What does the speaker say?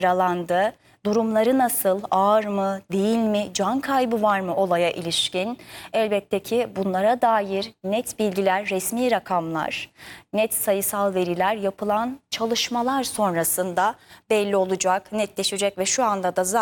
yaralandı. Durumları nasıl, ağır mı, değil mi, can kaybı var mı olaya ilişkin? Elbette ki bunlara dair net bilgiler, resmi rakamlar, net sayısal veriler yapılan çalışmalar sonrasında belli olacak, netleşecek ve şu anda da zaten